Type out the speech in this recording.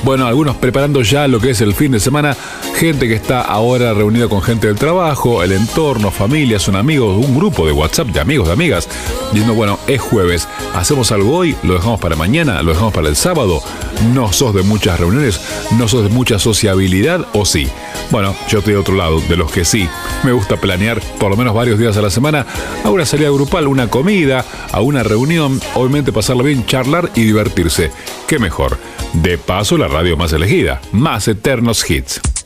Bueno, algunos preparando ya lo que es el fin de semana, gente que está ahora reunida con gente del trabajo, el entorno, familia, son amigos, un grupo de WhatsApp de amigos, de amigas, diciendo, bueno, es jueves, hacemos algo hoy, lo dejamos para mañana, lo dejamos para el sábado. ¿No sos de muchas reuniones? ¿No sos de mucha sociabilidad o sí? Bueno, yo estoy de otro lado, de los que sí. Me gusta planear por lo menos varios días a la semana a una salida grupal, una comida, a una reunión, obviamente pasarlo bien, charlar y divertirse. ¿Qué mejor? De paso, la radio más elegida, Más Eternos Hits.